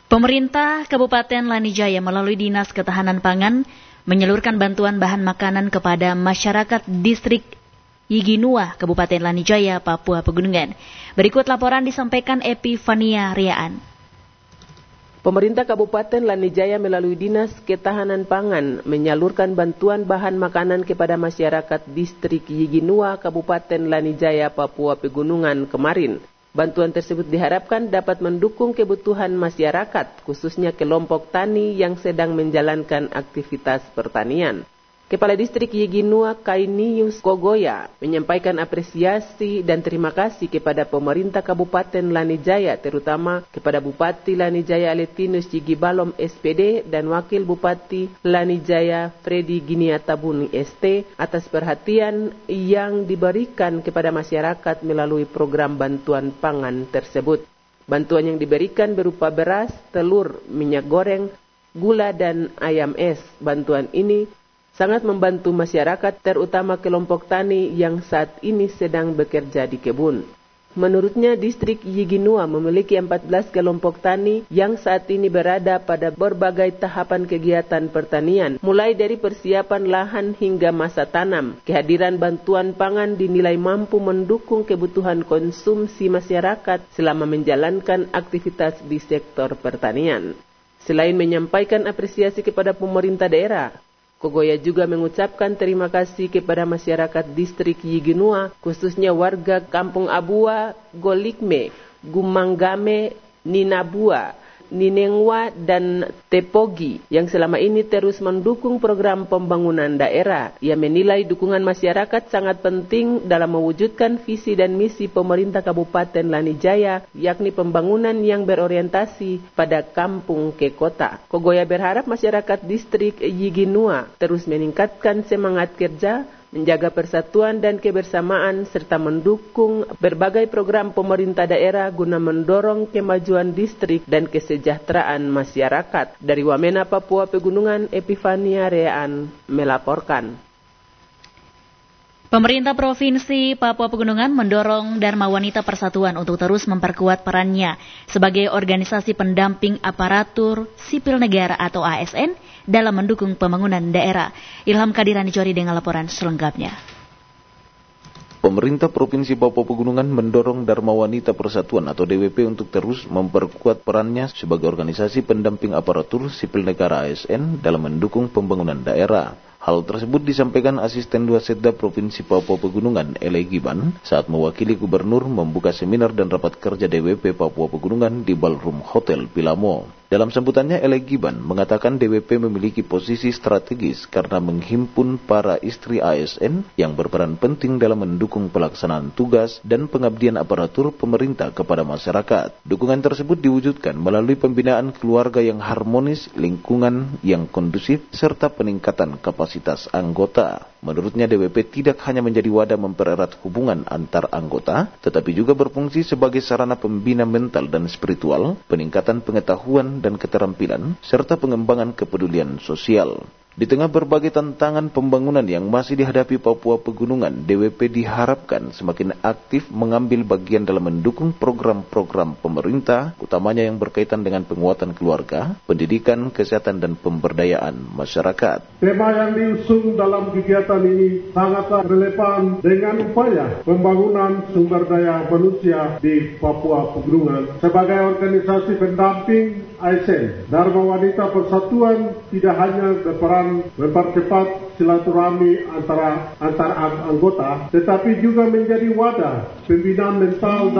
Pemerintah Kabupaten Lanijaya melalui Dinas Ketahanan Pangan menyalurkan bantuan bahan makanan kepada masyarakat distrik Yiginua, Kabupaten Lanijaya, Papua Pegunungan. Berikut laporan disampaikan Epifania Riaan. Pemerintah Kabupaten Lanijaya melalui Dinas Ketahanan Pangan menyalurkan bantuan bahan makanan kepada masyarakat distrik Yiginua, Kabupaten Lanijaya, Papua Pegunungan kemarin. Bantuan tersebut diharapkan dapat mendukung kebutuhan masyarakat, khususnya kelompok tani yang sedang menjalankan aktivitas pertanian. Kepala Distrik Yiginua Kainius Kogoya menyampaikan apresiasi dan terima kasih kepada pemerintah Kabupaten Lanijaya, terutama kepada Bupati Lanijaya Aletinus Yigibalom SPD dan Wakil Bupati Lanijaya Freddy Giniatabuni ST atas perhatian yang diberikan kepada masyarakat melalui program bantuan pangan tersebut. Bantuan yang diberikan berupa beras, telur, minyak goreng, gula, dan ayam es. Bantuan ini sangat membantu masyarakat, terutama kelompok tani yang saat ini sedang bekerja di kebun. Menurutnya, distrik Yiginua memiliki 14 kelompok tani yang saat ini berada pada berbagai tahapan kegiatan pertanian, mulai dari persiapan lahan hingga masa tanam. Kehadiran bantuan pangan dinilai mampu mendukung kebutuhan konsumsi masyarakat selama menjalankan aktivitas di sektor pertanian. Selain menyampaikan apresiasi kepada pemerintah daerah, Kogoya juga mengucapkan terima kasih kepada masyarakat distrik Yiginua, khususnya warga Kampung Abua, Golikme, Gumanggame, Ninabua, Ninengwa, dan Tepogi yang selama ini terus mendukung program pembangunan daerah. Ia menilai dukungan masyarakat sangat penting dalam mewujudkan visi dan misi pemerintah Kabupaten Lanijaya, yakni pembangunan yang berorientasi pada kampung ke kota. Kogoya berharap masyarakat distrik Yiginua terus meningkatkan semangat kerja, menjaga persatuan dan kebersamaan, serta mendukung berbagai program pemerintah daerah guna mendorong kemajuan distrik dan kesejahteraan masyarakat. Dari Wamena, Papua Pegunungan, Epifania Riaan melaporkan. Pemerintah Provinsi Papua Pegunungan mendorong Dharma Wanita Persatuan untuk terus memperkuat perannya sebagai organisasi pendamping aparatur sipil negara atau ASN dalam mendukung pembangunan daerah. Ilham Kadirani Jori dengan laporan selengkapnya. Pemerintah Provinsi Papua Pegunungan mendorong Dharma Wanita Persatuan atau DWP untuk terus memperkuat perannya sebagai organisasi pendamping aparatur sipil negara ASN dalam mendukung pembangunan daerah. Hal tersebut disampaikan Asisten 2 Setda Provinsi Papua Pegunungan, Ele Giban, saat mewakili Gubernur membuka seminar dan rapat kerja DWP Papua Pegunungan di Ballroom Hotel Pilamo. Dalam sambutannya, Ele Giban mengatakan DWP memiliki posisi strategis karena menghimpun para istri ASN yang berperan penting dalam mendukung pelaksanaan tugas dan pengabdian aparatur pemerintah kepada masyarakat. Dukungan tersebut diwujudkan melalui pembinaan keluarga yang harmonis, lingkungan yang kondusif, serta peningkatan kapasitas anggota. Menurutnya, DWP tidak hanya menjadi wadah mempererat hubungan antar anggota, tetapi juga berfungsi sebagai sarana pembina mental dan spiritual, peningkatan pengetahuan dan keterampilan, serta pengembangan kepedulian sosial. Di tengah berbagai tantangan pembangunan yang masih dihadapi Papua Pegunungan, DWP diharapkan semakin aktif mengambil bagian dalam mendukung program-program pemerintah, utamanya yang berkaitan dengan penguatan keluarga, pendidikan, kesehatan, dan pemberdayaan masyarakat. Tema yang diusung dalam kegiatan ini sangatlah relevan dengan upaya pembangunan sumber daya manusia di Papua Pegunungan. Sebagai organisasi pendamping ASN, Dharma Wanita Persatuan tidak hanya berperan mempercepat silaturahmi antar anggota, tetapi juga menjadi wadah pembinaan mental